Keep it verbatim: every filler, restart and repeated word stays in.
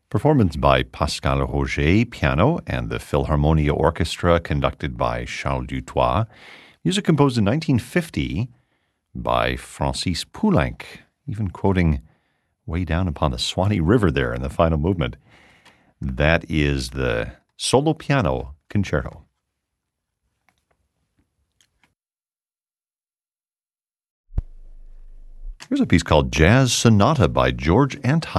Performance by Pascal Roger, piano, and the Philharmonia Orchestra, conducted by Charles Dutoit. Music composed in nineteen fifty by Francis Poulenc, even quoting way down upon the Swanee River there in the final movement. That is the solo piano concerto. Here's a piece called Jazz Sonata by George Antheil.